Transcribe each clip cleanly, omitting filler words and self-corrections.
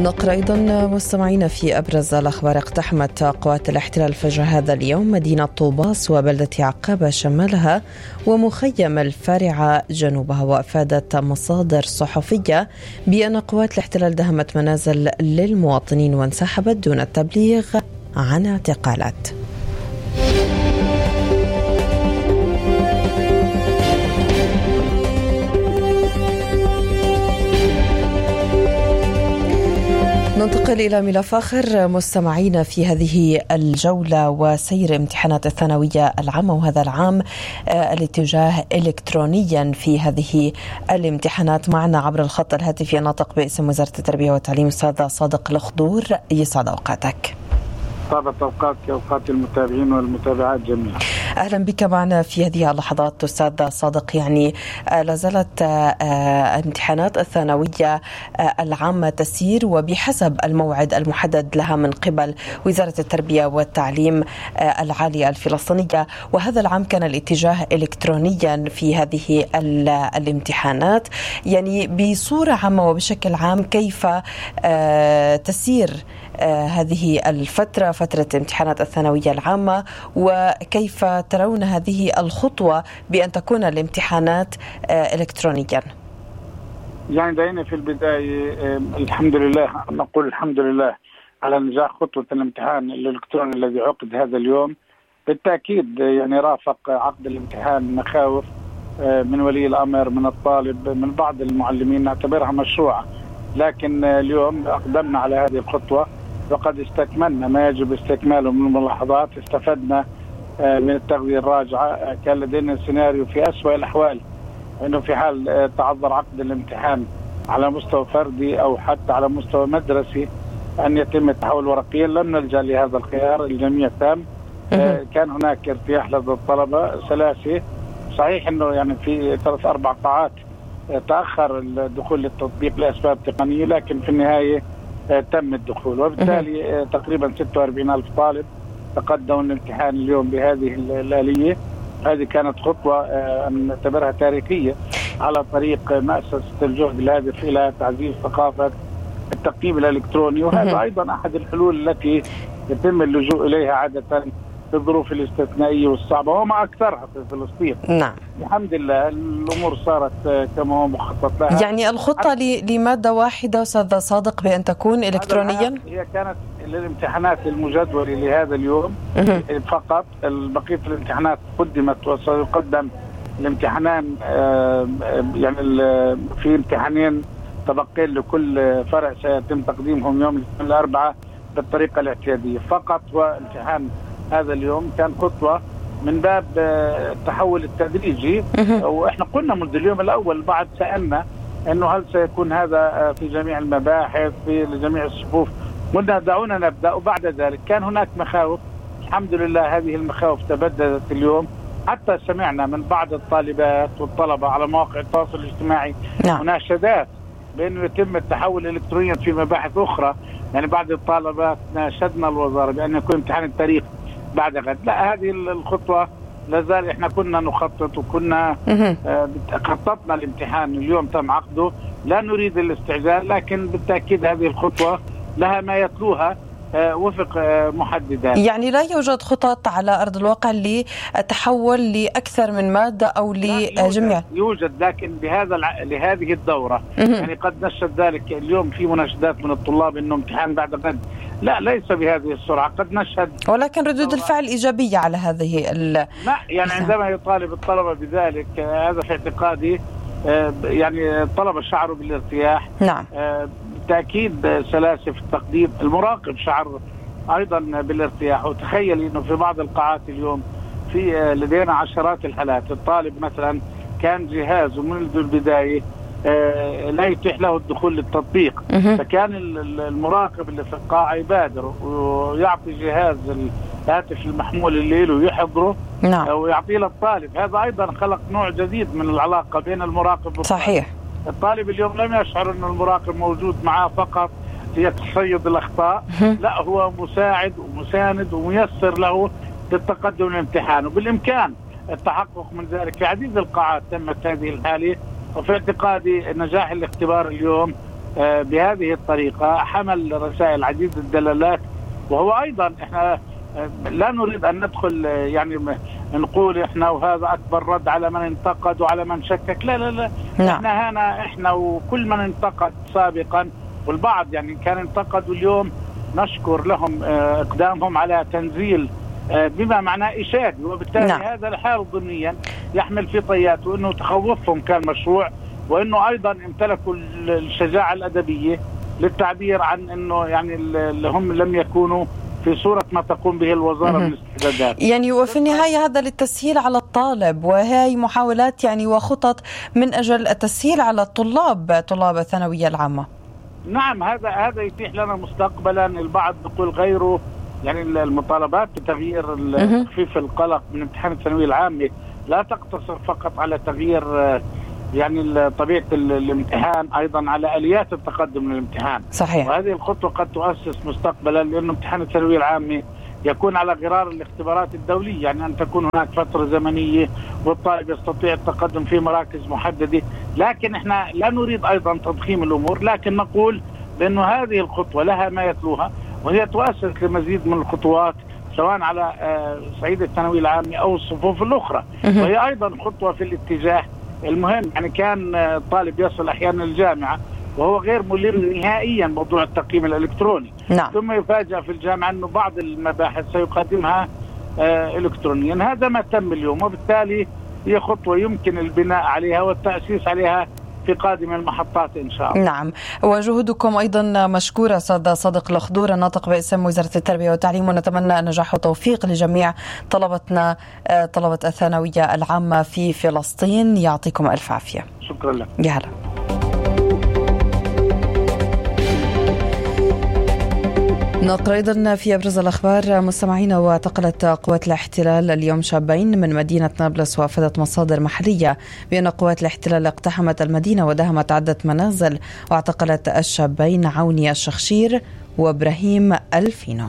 نقرأ أيضا مستمعين في أبرز الأخبار. اقتحمت قوات الاحتلال فجر هذا اليوم مدينة طوباس وبلدة عقابة شمالها ومخيم الفارعة جنوبها. وأفادت مصادر صحفية بأن قوات الاحتلال دهمت منازل للمواطنين وانسحبت دون التبليغ عن اعتقالات. ننتقل إلى ملف آخر مستمعين في هذه الجولة، وسير امتحانات الثانوية العامة، وهذا العام الاتجاه إلكترونيا في هذه الامتحانات. معنا عبر الخط الهاتفي الناطق باسم وزارة التربية والتعليم أستاذ صادق الخضور. يسعد أوقاتك. طابت أوقاتك أوقات المتابعين والمتابعات جميعا. أهلا بك معنا في هذه اللحظات أستاذ صادق. يعني لازالت امتحانات الثانوية العامة تسير وبحسب الموعد المحدد لها من قبل وزارة التربية والتعليم العالي الفلسطينية، وهذا العام كان الاتجاه إلكترونيا في هذه الامتحانات. يعني بصورة عامة وبشكل عام كيف تسير هذه الفترة، فترة امتحانات الثانوية العامة، وكيف ترون هذه الخطوة بأن تكون الامتحانات إلكترونيا؟ يعني دعينا في البداية الحمد لله، نقول الحمد لله على نجاح خطوة الامتحان الإلكتروني الذي عقد هذا اليوم. بالتأكيد يعني رافق عقد الامتحان مخاوف من ولي الأمر، من الطالب، من بعض المعلمين، نعتبرها مشروعة، لكن اليوم أقدمنا على هذه الخطوة وقد استكملنا ما يجب استكماله من الملاحظات. استفدنا من التغذية الراجعة. كان لدينا سيناريو في أسوأ الأحوال أنه في حال تعذر عقد الامتحان على مستوى فردي أو حتى على مستوى مدرسي أن يتم التحول ورقيا، لم نلجأ لهذا الخيار. الجميع تام. كان هناك ارتياح لدى الطلبة سلاسة. صحيح أنه يعني في 3-4 قاعات تأخر الدخول للتطبيق لأسباب تقنية، لكن في النهاية تم الدخول، وبالتالي تقريبا 46,000 طالب تقدموا الامتحان اليوم بهذه الآلية. هذه كانت خطوة نعتبرها تاريخية على طريق مؤسسة الجهد الهادف إلى تعزيز ثقافة التقييم الإلكتروني، وهذا أيضا أحد الحلول التي يتم اللجوء إليها عادة في الظروف الاستثنائية والصعبة وما أكثرها في فلسطين. نعم. الحمد لله الأمور صارت كما هو مخطط لها. يعني الخطة لمادة واحدة أستاذ صادق بأن تكون إلكترونيا؟ هي كانت للامتحانات المجدولة لهذا اليوم فقط. بقية الامتحانات قدمت وسيقدم الامتحانان، يعني في امتحانين تبقين لكل فرع سيتم تقديمهم يوم الأربعاء بالطريقة الاعتيادية فقط. وامتحان هذا اليوم كان خطوة من باب التحول التدريجي، وإحنا قلنا منذ اليوم الأول بعد سألنا أنه هل سيكون هذا في جميع المباحث في جميع الصفوف. قلنا دعونا نبدأ، وبعد ذلك كان هناك مخاوف. الحمد لله هذه المخاوف تبددت اليوم، حتى سمعنا من بعض الطالبات والطلبة على مواقع التواصل الاجتماعي مناشدات بأنه يتم التحول إلكترونيا في مباحث أخرى. يعني بعض الطالبات ناشدنا الوزارة بأن يكون امتحان التاريخ بعد غد. لا، هذه الخطوة لازال احنا كنا نخطط وكنا خططنا الامتحان. اليوم تم عقده، لا نريد الاستعجال، لكن بالتأكيد هذه الخطوة لها ما يتلوها وفق محددات. يعني لا يوجد خطط على أرض الواقع لتحول لأكثر من مادة أو لجميع؟ يوجد، لكن لهذه الدورة. يعني قد نشد ذلك اليوم في مناشدات من الطلاب أنه امتحان بعد غد. لا، ليس بهذه السرعة. قد نشهد، ولكن ردود الفعل إيجابية على هذه لا، يعني عندما يطالب الطلبة بذلك هذا في اعتقادي يعني الطلبة شعروا بالارتياح. نعم. بالتأكيد سلاسة في التقديم. المراقب شعر أيضا بالارتياح. وتخيل أنه في بعض القاعات اليوم في لدينا عشرات الحالات. الطالب مثلا كان جهازه منذ البداية لا يتيح له الدخول للتطبيق، فكان المراقب اللي في القاعة يبادر ويعطي جهاز الهاتف المحمول اللي له يحضره. نعم. ويعطيه للطالب. هذا أيضا خلق نوع جديد من العلاقة بين المراقب والطالب. صحيح. الطالب اليوم لم يشعر أن المراقب موجود معه فقط ليتصيد الأخطاء، لا، هو مساعد ومساند وميسر له للتقدم الامتحان، وبالإمكان التحقق من ذلك. في عديد القاعات تمت هذه الحالة، وفي اعتقادي نجاح الاختبار اليوم بهذه الطريقة حمل رسائل عديدة الدلالات. وهو أيضا إحنا لا نريد أن ندخل يعني نقول إحنا وهذا أكبر رد على من انتقد وعلى من شكك، لا لا لا. إحنا وكل من انتقد سابقا، والبعض يعني كان انتقدوا اليوم نشكر لهم إقدامهم على تنزيل بما معناه إشادي، وبالتالي هذا الحال ضمنيا يحمل في طياته أنه تخوفهم كان مشروع، وأنه أيضا امتلكوا الشجاعة الأدبية للتعبير عن أنه يعني اللي هم لم يكونوا في صورة ما تقوم به الوزارة من الاستعدادات. يعني وفي النهاية هذا للتسهيل على الطالب، وهي محاولات يعني وخطط من أجل التسهيل على طلاب الثانوية العامة. نعم، هذا يتيح لنا مستقبلا. البعض يقول غيره، يعني المطالبات بتغيير تخفيف القلق من امتحان الثانوية العامة لا تقتصر فقط على تغيير يعني طبيعة الامتحان، أيضا على آليات التقدم من الامتحان. صحيح. وهذه الخطوة قد تؤسس مستقبلا، لأن امتحان الثانوية العامة يكون على غرار الاختبارات الدولية، يعني أن تكون هناك فترة زمنية والطالب يستطيع التقدم في مراكز محددة. لكن احنا لا نريد أيضا تضخيم الأمور، لكن نقول بأنه هذه الخطوة لها ما يتلوها، وهي تؤسس لمزيد من الخطوات سواء على صعيد الثانوية العامة أو الصفوف الأخرى. وهي أيضا خطوة في الاتجاه المهم. يعني كان الطالب يصل أحيانا الجامعة وهو غير ملم نهائيا موضوع التقييم الإلكتروني. ثم يفاجأ في الجامعة أنه بعض المباحث سيقدمها إلكترونيا. هذا ما تم اليوم، وبالتالي هي خطوة يمكن البناء عليها والتأسيس عليها في قادم المحطات إن شاء الله. نعم، وجهودكم أيضا مشكورة أستاذ صادق الخضور الناطق باسم وزارة التربية والتعليم، ونتمنى نجاح وتوفيق لجميع طلبة الثانوية العامة في فلسطين. يعطيكم ألف عافية. شكرا لك. يا هلا. نقرأ أيضا في أبرز الأخبار مستمعينا. واعتقلت قوات الاحتلال اليوم شابين من مدينة نابلس، وافدت مصادر محلية بأن قوات الاحتلال اقتحمت المدينة ودهمت عدة منازل، واعتقلت الشابين عوني الشخشير وإبراهيم الفينو.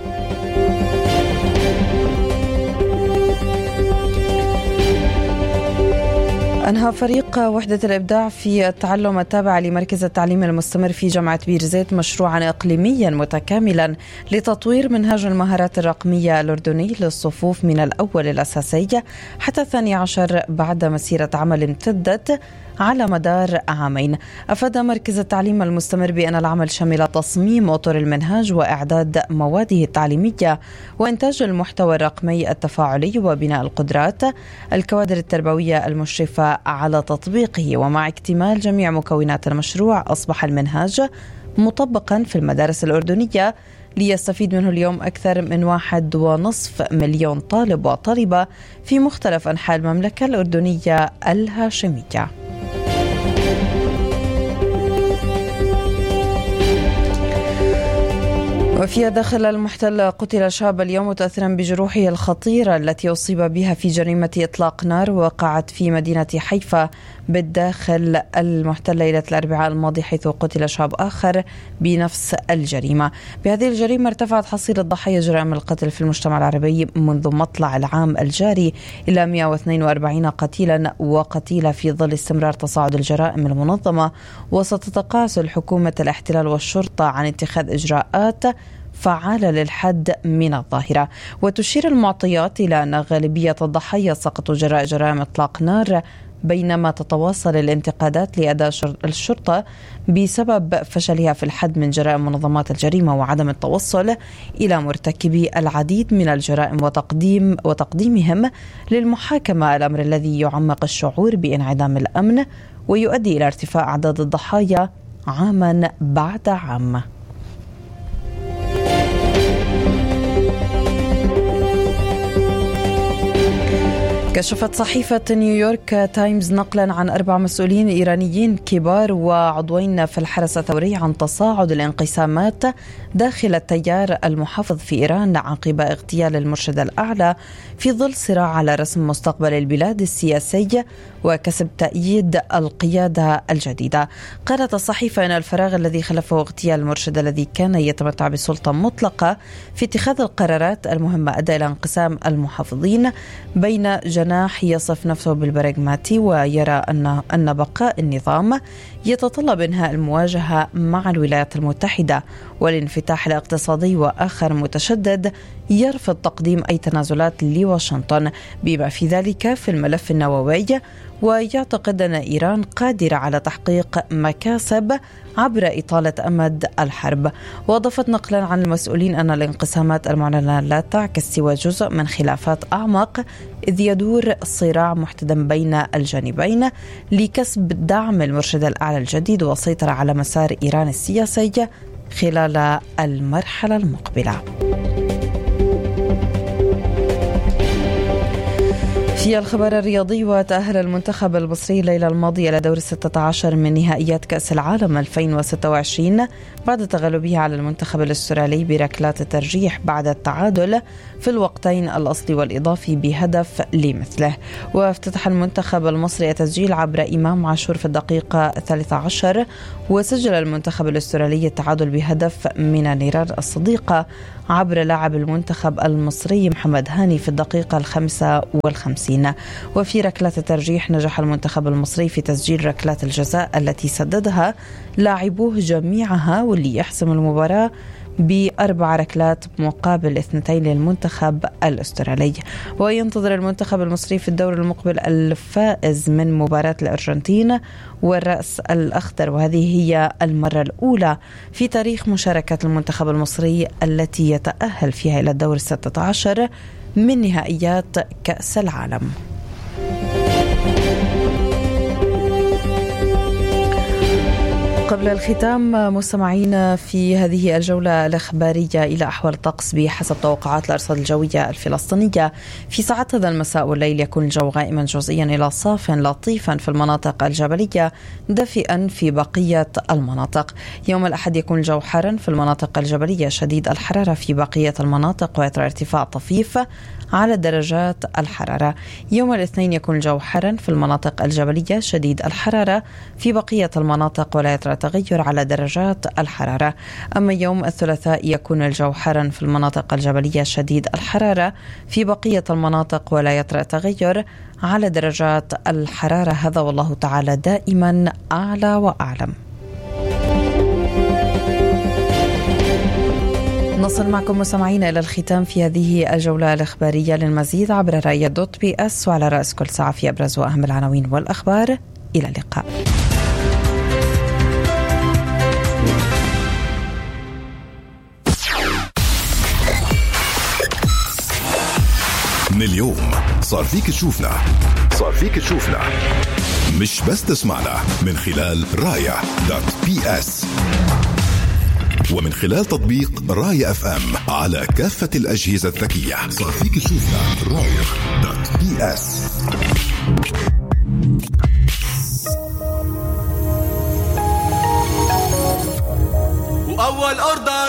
أنهى فريق وحدة الإبداع في التعلم التابع لمركز التعليم المستمر في جامعة بيرزيت مشروعا إقليميا متكاملا لتطوير منهاج المهارات الرقمية الأردني للصفوف من الأول الأساسي حتى 12 بعد مسيرة عمل امتدت على مدار عامين. أفاد مركز التعليم المستمر بأن العمل شمل تصميم أطر المنهاج وإعداد مواده التعليمية وإنتاج المحتوى الرقمي التفاعلي وبناء القدرات الكوادر التربوية المشرفة على تطبيقه. ومع اكتمال جميع مكونات المشروع أصبح المنهاج مطبقا في المدارس الأردنية ليستفيد منه اليوم أكثر من 1.5 مليون طالب وطالبة في مختلف أنحاء المملكة الأردنية الهاشمية. وفي داخل المحتل قتل شاب اليوم متأثرا بجروحه الخطيرة التي أصيب بها في جريمة إطلاق نار وقعت في مدينة حيفا بالداخل المحتل ليلة الأربعاء الماضي، حيث قتل شاب آخر بنفس الجريمة. بهذه الجريمة ارتفعت حصيلة ضحايا جرائم القتل في المجتمع العربي منذ مطلع العام الجاري إلى 142 قتيلا وقتيلة في ظل استمرار تصاعد الجرائم المنظمة وسط تقاعس الحكومة الاحتلال والشرطة عن اتخاذ إجراءات فعالة للحد من الظاهرة. وتشير المعطيات إلى أن غالبية الضحايا سقطوا جراء جرائم إطلاق نار، بينما تتواصل الانتقادات لأداء الشرطة بسبب فشلها في الحد من جرائم منظمات الجريمة وعدم التوصل إلى مرتكبي العديد من الجرائم وتقديمهم للمحاكمة، الأمر الذي يعمق الشعور بانعدام الأمن ويؤدي إلى ارتفاع أعداد الضحايا عاما بعد عام. كشفت صحيفة نيويورك تايمز نقلا عن 4 مسؤولين إيرانيين كبار وعضوين في الحرس الثوري عن تصاعد الانقسامات داخل التيار المحافظ في إيران عقب اغتيال المرشد الأعلى في ظل صراع على رسم مستقبل البلاد السياسي وكسب تأييد القيادة الجديدة. قالت الصحيفة أن الفراغ الذي خلفه اغتيال المرشد الذي كان يتمتع بسلطة مطلقة في اتخاذ القرارات المهمة أدى إلى انقسام المحافظين بين جناح الجناح يصف نفسه بالبراغماتي ويرى أن بقاء النظام يتطلب إنهاء المواجهة مع الولايات المتحدة والانفتاح الاقتصادي، وآخر متشدد يرفض تقديم أي تنازلات لواشنطن بما في ذلك في الملف النووي، ويعتقد أن إيران قادرة على تحقيق مكاسب عبر إطالة أمد الحرب. وأضافت نقلا عن المسؤولين أن الانقسامات المعلنة لا تعكس سوى جزء من خلافات أعمق، إذ يدور الصراع محتدم بين الجانبين لكسب دعم المرشد الأعلى الجديد والسيطرة على مسار إيران السياسي خلال المرحلة المقبلة. في الخبر الرياضي، وتأهل المنتخب المصري الليلة الماضية إلى دور 16 من نهائيات كأس العالم 2026 بعد تغلبه على المنتخب الأسترالي بركلات الترجيح بعد التعادل في الوقتين الأصلي والإضافي بهدف لمثله. وافتتح المنتخب المصري التسجيل عبر إمام عاشور في الدقيقة 13، وسجل المنتخب الأسترالي التعادل بهدف من النيران الصديقة عبر لاعب المنتخب المصري محمد هاني في الدقيقة 55. وفي ركلات الترجيح نجح المنتخب المصري في تسجيل ركلات الجزاء التي سددها لاعبوه جميعها، واللي يحسم المباراة ب4 ركلات مقابل 2 للمنتخب الأسترالي. وينتظر المنتخب المصري في الدور المقبل الفائز من مباراة الأرجنتين والرأس الأخضر، وهذه هي المرة الأولى في تاريخ مشاركة المنتخب المصري التي يتأهل فيها إلى الدور 16 من نهائيات كأس العالم. قبل الختام مستمعين في هذه الجولة الإخبارية إلى أحوال الطقس بحسب توقعات الأرصاد الجوية الفلسطينية. في ساعات هذا المساء والليل يكون الجو غائما جزئيا إلى صاف لطيفا في المناطق الجبلية، دافئا في بقية المناطق. يوم الأحد يكون الجو حارا في المناطق الجبلية، شديد الحرارة في بقية المناطق، ويطرأ ارتفاع طفيف على درجات الحرارة. يوم الاثنين يكون الجو حارا في المناطق الجبلية، شديد الحرارة في بقية المناطق، ولا يطرأ تغير على درجات الحرارة. أما يوم الثلاثاء يكون الجو حارا في المناطق الجبلية، شديد الحرارة في بقية المناطق، ولا يطرأ تغير على درجات الحرارة. هذا والله تعالى دائما أعلى وأعلم. نصل معكم مستمعينا إلى الختام في هذه الجولة الإخبارية. للمزيد عبر رأي.بي.اس وعلى رأس كل ساعة في أبرز وأهم العناوين والأخبار. إلى اللقاء. من اليوم صار فيك تشوفنا مش بس تسمعنا من خلال راية.بي.اس ومن خلال تطبيق راية FM على كافة الأجهزة الذكية. صار فيك تشوفنا راية.بي.اس. وأول أرض